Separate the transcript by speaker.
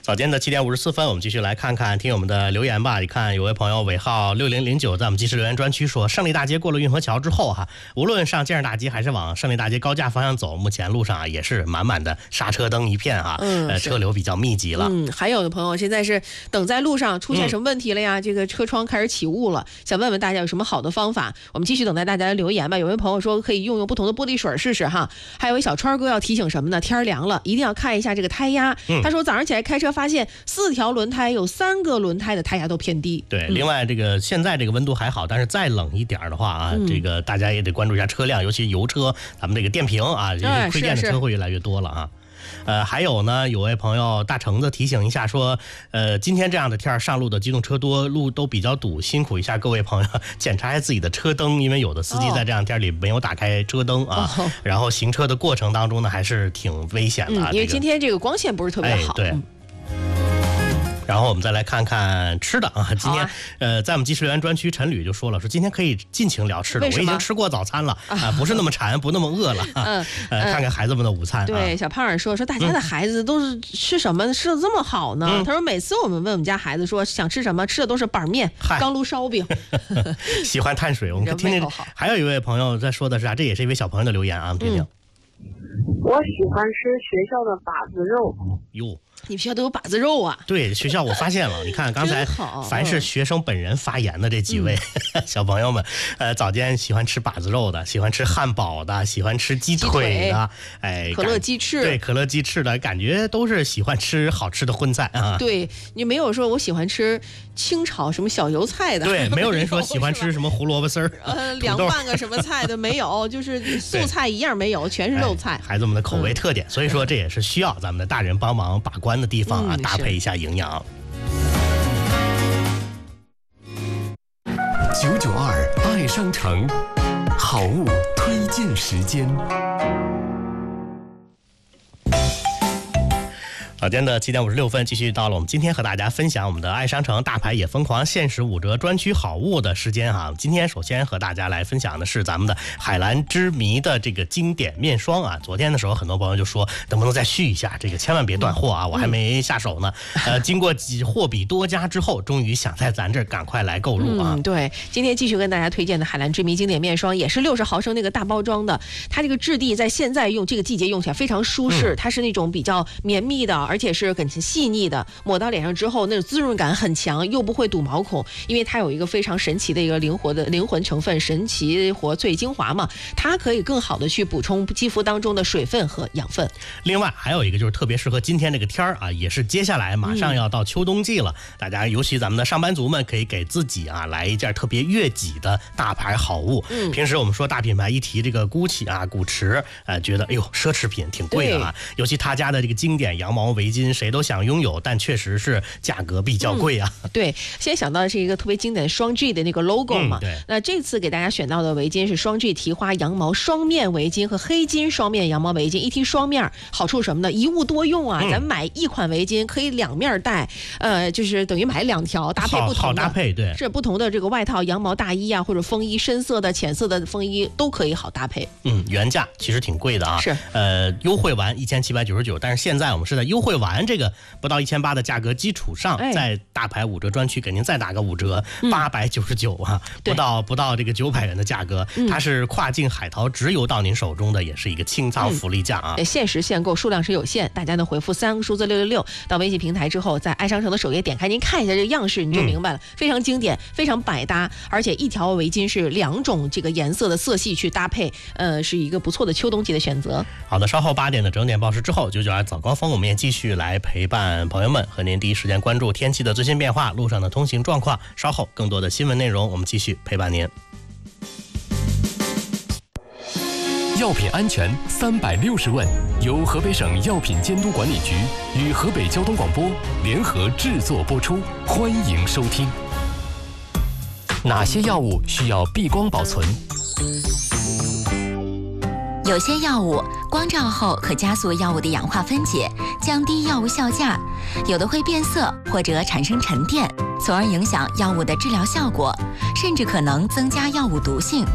Speaker 1: 早间的7点54分，我们继续来看看听友们的留言吧。你看，有位朋友尾号6009在我们即时留言专区说，胜利大街过了运河桥之后无论上建设大街还是往胜利大街高架方向走，目前路上也是满满的刹车灯一片车流比较密集了。
Speaker 2: 还有的朋友现在是等在路上出现什么问题了呀？这个车窗开始起雾了，想问问大家有什么好的方法？我们继续等待大家的留言吧。有位朋友说可以用不同的玻璃水试试哈。还有一小川哥要提醒什么呢？天凉了，一定要看一下这个胎压。他说早上起来开车发现4条轮胎有3个轮胎的胎压都偏低。
Speaker 1: 对，另外这个现在这个温度还好，但是再冷一点的话这个大家也得关注一下车辆，尤其油车，咱们这个电瓶亏电的车会越来越多了还有呢，有位朋友大橙子提醒一下说，今天这样的天上路的机动车多，路都比较堵，辛苦一下各位朋友检查一下自己的车灯，因为有的司机在这样天里没有打开车灯然后行车的过程当中呢还是挺危险的
Speaker 2: 因为今天这个光线不是特别好。
Speaker 1: 对。然后我们再来看看吃的今天在我们即时留言专区，陈吕就说了，说今天可以尽情聊吃的，我已经吃过早餐了不是那么馋，不那么饿了看看孩子们的午餐。
Speaker 2: 对，小胖儿说大家的孩子都是吃什么吃的这么好呢？他说每次我们问我们家孩子说想吃什么，吃的都是板面、钢炉烧饼
Speaker 1: 喜欢碳水。我们听听，还有一位朋友在说的是这也是一位小朋友的留言我们听听。
Speaker 3: 我喜欢吃学校的把子肉。
Speaker 1: 哟，
Speaker 2: 你们学校都有把子肉啊？
Speaker 1: 对，学校我发现了，你看刚才凡是学生本人发言的这几位小朋友们，早间喜欢吃把子肉的，喜欢吃汉堡的，喜欢吃鸡腿的，
Speaker 2: 可乐鸡翅，
Speaker 1: 对，可乐鸡翅的感觉都是喜欢吃好吃的荤菜
Speaker 2: 对，你没有说我喜欢吃清炒什么小油菜的，
Speaker 1: 对，没有人说喜欢吃什么胡萝卜丝儿
Speaker 2: 凉拌个什么菜的没有，就是素菜一样没有，全是肉菜。
Speaker 1: 孩子们的口味特点，所以说这也是需要咱们的大人帮忙把关的地方搭配一下营养。
Speaker 4: 992爱商城好物推荐时间。
Speaker 1: 早间的7点56分，继续到了我们今天和大家分享我们的爱商城大牌也疯狂限时5折专区好物的时间今天首先和大家来分享的是咱们的海蓝之谜的这个经典面霜昨天的时候很多朋友就说能不能再续一下，这个千万别断货我还没下手呢经过货比多家之后，终于想在咱这儿赶快来购入
Speaker 2: 对，今天继续跟大家推荐的海蓝之谜经典面霜，也是60毫升那个大包装的，它这个质地在现在用这个季节用起来非常舒适，它是那种比较绵密的，而且是很细腻的，抹到脸上之后那种滋润感很强，又不会堵毛孔，因为它有一个非常神奇的一个灵魂成分，神奇活萃精华嘛，它可以更好的去补充肌肤当中的水分和养分。
Speaker 1: 另外还有一个就是特别适合今天这个天儿也是接下来马上要到秋冬季了，大家尤其咱们的上班族们可以给自己来一件特别悦己的大牌好物。平时我们说大品牌一提这个 GUCCI 古驰觉得哎呦奢侈品挺贵的尤其他家的这个经典羊毛围巾谁都想拥有，但确实是价格比较贵
Speaker 2: 对，现在想到的是一个特别经典的双 G 的那个 logo 嘛
Speaker 1: 对，
Speaker 2: 那这次给大家选到的围巾是双 G 提花羊毛双面围巾和黑金双面羊毛围巾，一提双面好处什么呢？一物多用咱买一款围巾可以2面戴就是等于买2条搭配不同的，
Speaker 1: 好搭配，对，
Speaker 2: 是不同的这个外套、羊毛大衣或者风衣，深色的、浅色的风衣都可以好搭配。
Speaker 1: 原价其实挺贵的
Speaker 2: 是
Speaker 1: 优惠完1799，但是现在我们是在优惠完这个不到1800的价格基础上，在大牌5折专区给您再打个5折，899不到这个900元的价格，它是跨境海淘直邮到您手中的，也是一个清仓福利价
Speaker 2: 限时限购，数量是有限，大家呢回复3个数字666到微信平台之后，在爱商城的首页点开，您看一下这个样式你就明白了，非常经典，非常百搭，而且一条围巾是2种这个颜色的色系去搭配，是一个不错的秋冬季的选择。
Speaker 1: 好的，稍后8点的整点报时之后，992早高峰我们也继续来陪伴朋友们，和您第一时间关注天气的最新变化，路上的通行状况，稍后更多的新闻内容我们继续陪伴您。
Speaker 4: 药品安全360问，由河北省药品监督管理局与河北交通广播联合制作播出，欢迎收听。哪些药物需要避光保存？
Speaker 5: 有些药物光照后可加速药物的氧化分解，降低药物效价；有的会变色或者产生沉淀，从而影响药物的治疗效果，甚至可能增加药物毒性。